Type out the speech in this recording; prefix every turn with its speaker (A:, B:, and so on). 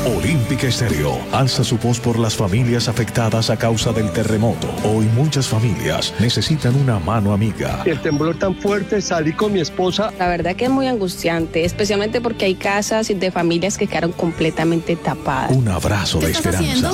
A: Olímpica Estéreo alza su voz por las familias afectadas a causa del terremoto. Hoy muchas familias necesitan una mano amiga.
B: El temblor tan fuerte, salí con mi esposa.
C: La verdad que es muy angustiante, especialmente porque hay casas de familias que quedaron completamente tapadas.
A: Un abrazo de esperanza.